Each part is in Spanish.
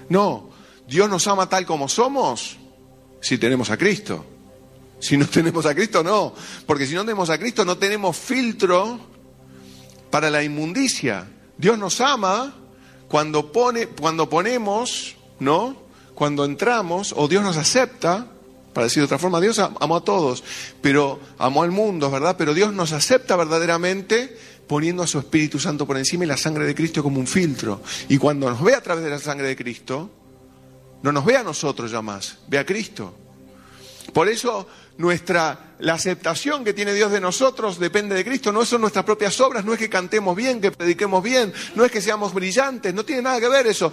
No, Dios nos ama tal como somos si tenemos a Cristo. Si no tenemos a Cristo, no. Porque si no tenemos a Cristo, no tenemos filtro para la inmundicia. Dios nos ama cuando ponemos, ¿no? Cuando entramos, o Dios nos acepta, para decir de otra forma, Dios amó a todos, pero amó al mundo, ¿verdad? Pero Dios nos acepta verdaderamente poniendo a su Espíritu Santo por encima y la sangre de Cristo como un filtro. Y cuando nos ve a través de la sangre de Cristo, no nos ve a nosotros ya más, ve a Cristo. Por eso la aceptación que tiene Dios de nosotros depende de Cristo. No son nuestras propias obras, no es que cantemos bien, que prediquemos bien, no es que seamos brillantes, no tiene nada que ver eso.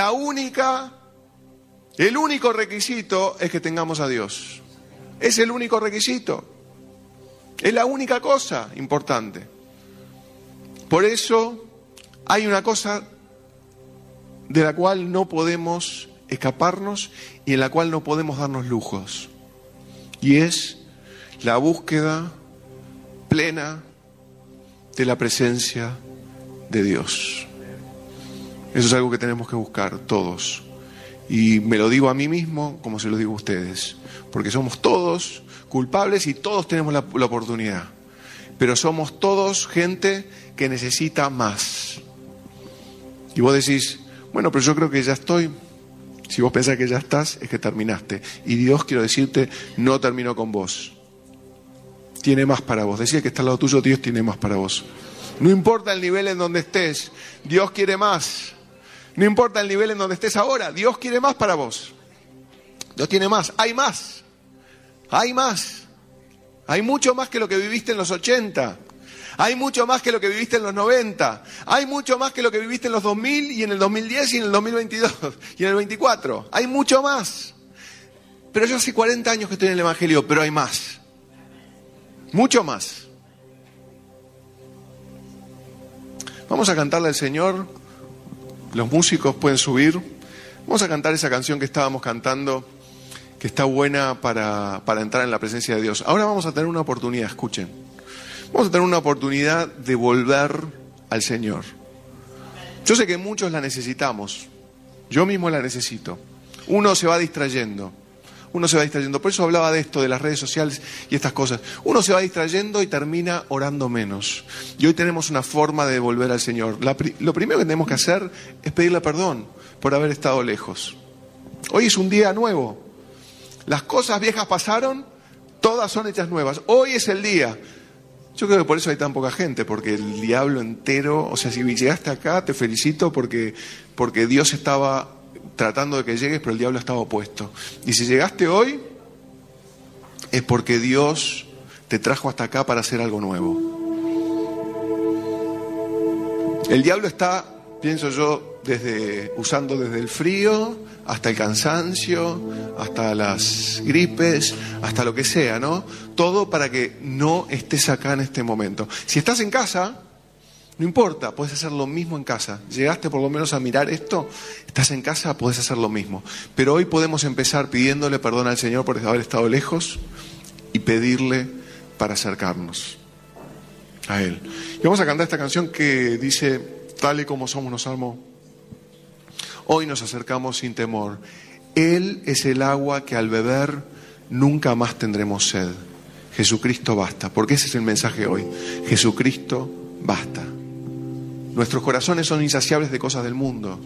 El único requisito es que tengamos a Dios. Es el único requisito. Es la única cosa importante. Por eso hay una cosa de la cual no podemos escaparnos y en la cual no podemos darnos lujos. Y es la búsqueda plena de la presencia de Dios. Eso es algo que tenemos que buscar todos. Y me lo digo a mí mismo como se lo digo a ustedes. Porque somos todos culpables y todos tenemos la oportunidad. Pero somos todos gente que necesita más. Y vos decís, bueno, pero yo creo que ya estoy. Si vos pensás que ya estás, es que terminaste. Y Dios, quiero decirte, no terminó con vos. Tiene más para vos. Decía que está al lado tuyo, Dios tiene más para vos. No importa el nivel en donde estés, Dios quiere más. No importa el nivel en donde estés ahora, Dios quiere más para vos. Dios tiene más. Hay más. Hay más. Hay mucho más que lo que viviste en los 80. Hay mucho más que lo que viviste en los 90. Hay mucho más que lo que viviste en los 2000 y en el 2010 y en el 2022 y en el 24. Hay mucho más. Pero yo hace 40 años que estoy en el Evangelio, pero hay más. Mucho más. Vamos a cantarle al Señor. Los músicos pueden subir. Vamos a cantar esa canción que estábamos cantando, que está buena para entrar en la presencia de Dios. Ahora vamos a tener una oportunidad, escuchen. Vamos a tener una oportunidad de volver al Señor. Yo sé que muchos la necesitamos. Yo mismo la necesito. Uno se va distrayendo. Por eso hablaba de esto, de las redes sociales y estas cosas. Uno se va distrayendo y termina orando menos. Y hoy tenemos una forma de volver al Señor. Lo primero que tenemos que hacer es pedirle perdón por haber estado lejos. Hoy es un día nuevo. Las cosas viejas pasaron, todas son hechas nuevas. Hoy es el día. Yo creo que por eso hay tan poca gente, porque el diablo entero, o sea, si llegaste acá, te felicito porque Dios estaba tratando de que llegues, pero el diablo estaba opuesto. Y si llegaste hoy, es porque Dios te trajo hasta acá para hacer algo nuevo. El diablo está, pienso yo, usando desde el frío hasta el cansancio, hasta las gripes, hasta lo que sea, ¿no? Todo para que no estés acá en este momento. Si estás en casa, no importa, puedes hacer lo mismo en casa. Llegaste por lo menos a mirar esto, estás en casa, puedes hacer lo mismo. Pero hoy podemos empezar pidiéndole perdón al Señor por haber estado lejos y pedirle para acercarnos a Él. Y vamos a cantar esta canción que dice, tal y como somos nos amó. Hoy nos acercamos sin temor. Él es el agua que al beber nunca más tendremos sed. Jesucristo basta, porque ese es el mensaje hoy. Jesucristo basta. Nuestros corazones son insaciables de cosas del mundo,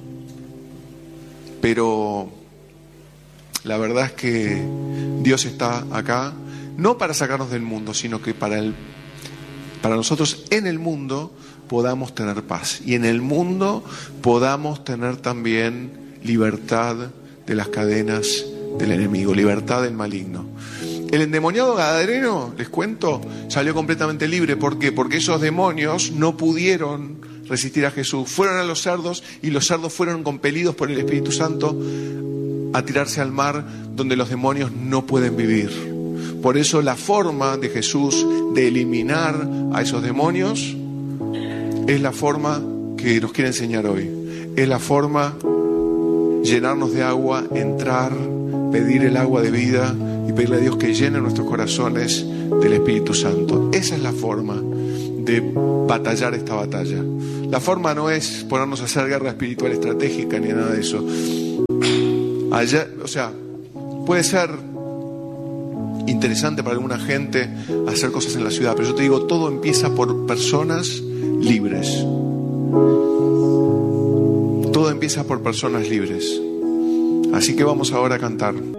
pero la verdad es que Dios está acá, no para sacarnos del mundo, sino que para nosotros en el mundo podamos tener paz. Y en el mundo podamos tener también libertad de las cadenas del enemigo, libertad del maligno. El endemoniado gadareno, les cuento, salió completamente libre. ¿Por qué? Porque esos demonios no pudieron resistir a Jesús. Fueron a los cerdos y los cerdos fueron compelidos por el Espíritu Santo a tirarse al mar donde los demonios no pueden vivir. Por eso la forma de Jesús de eliminar a esos demonios es la forma que nos quiere enseñar hoy. Es la forma llenarnos de agua, entrar, pedir el agua de vida y pedirle a Dios que llene nuestros corazones del Espíritu Santo. Esa es la forma de batallar esta batalla. La forma no es ponernos a hacer guerra espiritual estratégica ni nada de eso. Allá, puede ser interesante para alguna gente hacer cosas en la ciudad, pero yo te digo, todo empieza por personas libres. Todo empieza por personas libres. Así que vamos ahora a cantar.